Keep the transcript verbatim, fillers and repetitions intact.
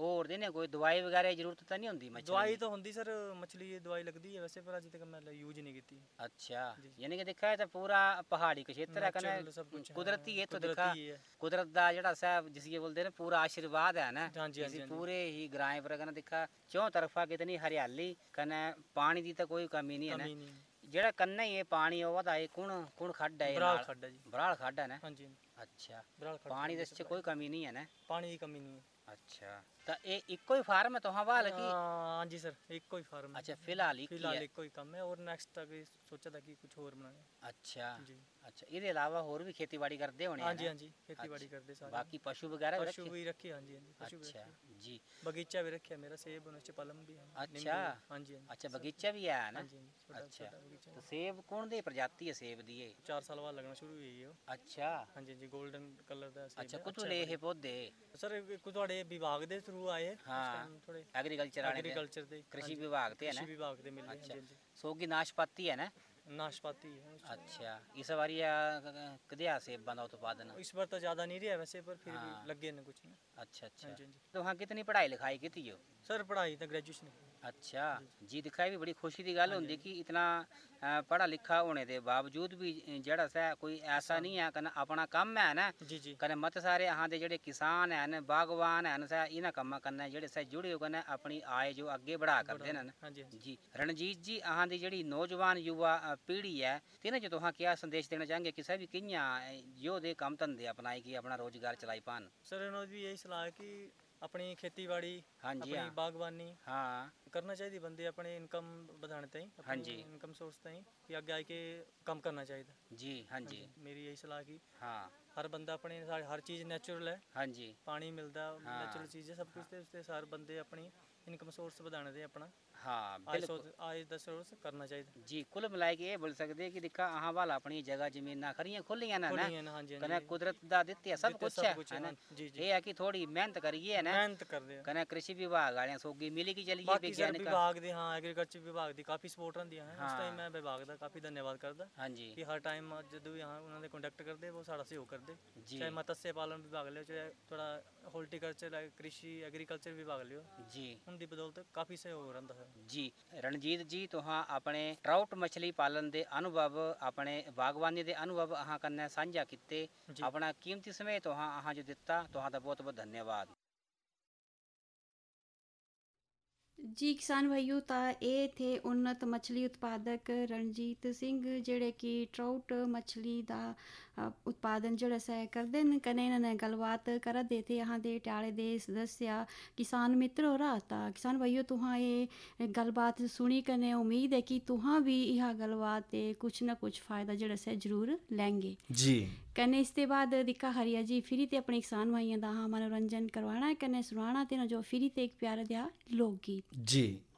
ਹੋਰ ਦੇ ਨੇ ਕੋਈ ਦਵਾਈ ਵਗੈਰਾ ਦੀ ਜ਼ਰੂਰਤ ਤਾਂ ਨਹੀਂ ਹੁੰਦੀ ਮੱਛਲੀ ਦਵਾਈ ਤਾਂ ਹੁੰਦੀ ਸਰ, ਮੱਛਲੀ ਦੀ ਦਵਾਈ ਲੱਗਦੀ ਹੈ ਵੈਸੇ, ਪਰ ਅਜੇ ਤੱਕ ਮੈਂ ਯੂਜ਼ ਨਹੀਂ ਕੀਤੀ। अच्छा यानी कि देखा है तो पूरा पहाड़ी का क्षेत्र है कने Natural सब कुछ है, कुदरती है तो कुदरती देखा ही है। कुदरत दा जेड़ा साहब जिसके बोलते हैं ना पूरा आशीर्वाद है ना हाँ जी, हाँ इसी जी, हाँ जी। पूरे ही ग्राम पर कने देखा चौं तरफा कितनी हरियाली कने पानी दी तो कोई कमी नहीं है ना कमी नहीं। जेड़ा कन्ने ही पानी ओवदा है कुण कुण खड्ड है बराल खड्ड है जी। बराल खड्ड है ना हाँ जी, अच्छा बराल खड्ड पानी है दे च कोई कमी नहीं है ना पानी की कमी नहीं है। अच्छा तो ये इको ही फार्म है तो हाँ वाल की हाँ जी सर, एक कोई फार्म है। अच्छा फिलहाल एक ही फिलहाल है एक कोई कम है, और नेक्स्ट तक सोचा था कि कुछ और बनाए। अच्छा जी अच्छा ਇਹਦੇ ਇਲਾਵਾ ਹੋਰ ਵੀ ਖੇਤੀਬਾੜੀ ਕਰਦੇ ਹੋਣੇ हाँ ਆ जी, ना? हाँ जी, खेती बाड़ी करते सारे। बाकी पशु वगैरह भी पशु रखे? भी रखे, हाँ जी, हाँ जी, पशु भी अच्छा रखे। जी बगीचा भी रखे मेरा, सेब और पलम भी है। अच्छा। नींबू है। हाँ जी, हाँ जी। अच्छा बगीचा भी है ना हाँ जी, हाँ जी, छोटा अच्छा छोटा बगीचा तो है। सेब कौन दी प्रजाति है सेब दी ये? चार साल बाद लगना शुरू हुई है वो। अच्छा हाँ जी, हाँ जी, गोल्डन कलर का सेब अच्छा है, कुछ अच्छा ले है हे पौधे बड़ा। सर कुछ ਤੁਹਾਡੇ विभाग ਦੇ थ्रू आए हैं, हाँ। उस time थोड़े एग्रीकल्चर वाले दे? एग्रीकल्चर ਦੇ कृषि विभाग ते है कृषि ना विभाग ਦੇ ਮਿਲੇ। अच्छा हाँ जी, सोगी नाशपाती है ना हाँ जी, नाशपाती है उस- अच्छा इस बारी कदे सेबां दा उत्पादन इस बार तो ज़्यादा नहीं रहा वैसे, पर फिर हाँ। भी लगे ने कुछ ना। अच्छा अच्छा हाँ जी, हाँ जी। तो हाँ कितनी पढ़ाई लिखाई की हो? सर पढ़ाई तो ग्रेजुएशन है। अच्छा जी दिखाई भी बड़ी खुशी की गल होंदी कि इतना अ, पढ़ा लिखा होने के बावजूद भी जेड़ा सा कोई ऐसा नहीं है कने अपना कम है ना जी जी कने मत सारे अहां दे जेड़े किसान हैं बागवान हैं सा इन्हां कम्मां कन्नै जेड़े सा जुड़े हो कने अपनी आय जो अगे बढ़ा करदे न हाँ जी, हाँ जी। जी रणजीत जी अहां दी जेड़ी नौजवान युवा अ, पीढ़ी है तिन्हें जो तुहां क्या संदेश देना चाहेंगे कि सभी कियां जो दे काम धंधे अपनाए कि अपना रोजगार चलाई पान? सर इन्होंने भी यही सलाह है कि अपनी खेती बाड़ी हाँ जी अपनी हाँ बागवानी हाँ करना चाहिए बंदे, अपने इनकम बढ़ाने ताई हाँ अपनी जी। इनकम सोर्स ताई कि आगे आके कम करना चाहिए। जी हाँ हाँ जी जी, मेरी यही सलाह कि हाँ हर बंदा अपने सारी- हर चीज़ नेचुरल है, हाँ जी पानी मिलता हाँ। नेचुरल चीज़ है सब कुछ, ते उसते सारे बंदे अपनी इनकम सोर्स बढ़ाने दे अपना हाँ आय बिल्कुल सोर्स आय दा सोर्स करना चाहिए। जी कुल मिलाए के ये बोल सकते हैं कि दिखा अहां वाला अपनी जगह जमीना खरियां खुलियां ना ना खुली है ना, हाँ जी, हाँ कने जी। कुदरत दा दित्ते है सब दित्ते कुछ सब है कुछ है है, ना हाँ, जी, जी। ये है कि थोड़ी मेहनत करिए है ना मेहनत कर रहे हैं। कने कृषि विभाग वाले सोगी मिली की चलिए बाकी सर वैज्ञानिक विभाग ਦੇ ਹਾਂ ਐਗਰੀਕਲਚਰ ਵਿਭਾਗ ਦੀ ਕਾਫੀ ਸਪੋਰਟ ਹੁੰਦੀ ਹੈ। ਹਾਂ। ਉਸ ਟਾਈਮ ਮੈਂ ਵਿਭਾਗ ਦਾ ਕਾਫੀ ਧੰਨਵਾਦ ਕਰਦਾ हाँ जी ਕਿ ਹਰ ਟਾਈਮ ਜਦੋਂ ਵੀ ਹਾਂ ਉਹਨਾਂ ਦੇ ਕੰਟੈਕਟ ਕਰਦੇ ਉਹ ਸਾਡਾ ਸਹਿਯੋਗ ਕਰਦੇ, ਜੀ। ਚਾਹੇ ਮਤस्य ਪਾਲਣ ਵਿਭਾਗ ਲਿਓ ਚਾਹੇ ਥੋੜਾ ਹਾਰਟੀਕਲਚਰ कृषि एग्रीकल्चर विभाग लियो, जी उनकी बदौलत काफ़ी सहयोग रहता है। जी रणजीत जी तुहां अपने ट्राउट मछली पालन दे अनुभव अपने बागवानी दे अनुभव अहां कन्नै साझा कीते जी। अपना कीमती समय तुहां अहां जो दिता तुहां दा बहुत बहुत धन्यवाद। जी किसान भाइयों ता ये थे उन्नत मछली उत्पादक रणजीत सिंह जेड़े कि ट्राउट मछली दा अ, उत्पादन जेड़ा सा करदे न कने इन्होंने गलबात करा दे थे यहाँ दे टाले दे सदस्य किसान मित्र हो रहा था। किसान भाइयों तुहां ये गलबात सुनी कने उम्मीद है कि तुहां भी यह गलबात ते कुछ ना कुछ फायदा जेड़ा सा जरूर लेंगे जी कने इसके बाद दिक्खा हरिया जी फिरी ते अपने किसान भाइयों दा हाँ मनोरंजन करवाना है कने सुनाना ते ना जो फिरी ते एक प्यारा देहा लोकगीत। जी